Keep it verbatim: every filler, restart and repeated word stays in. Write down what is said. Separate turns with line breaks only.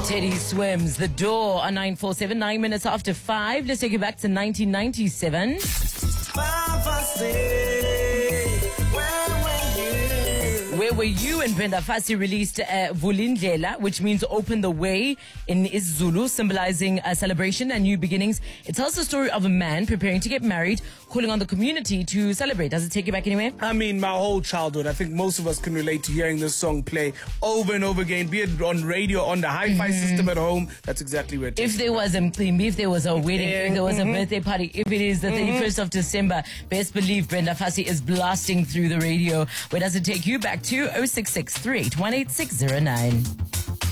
Teddy Swims, The Door on nine four seven, nine minutes after five. Let's take you back to nineteen ninety-seven. Where were you? And Brenda Fassie released uh, Vulindlela, which means open the way in isiZulu, symbolizing a celebration and new beginnings. It tells the story of a man preparing to get married, calling on the community to celebrate. Does it take you back anywhere?
I mean, my whole childhood. I think most of us can relate to hearing this song play over and over again, be it on radio, on the hi-fi mm-hmm. system at home. That's exactly where it is.
If there was a if there was a wedding,
yeah.
if there was
mm-hmm.
a birthday party, if it is the mm-hmm. thirty-first of December, best believe Brenda Fassie is blasting through the radio. Where does it take you back to? oh six six, three eight one, eight six zero nine.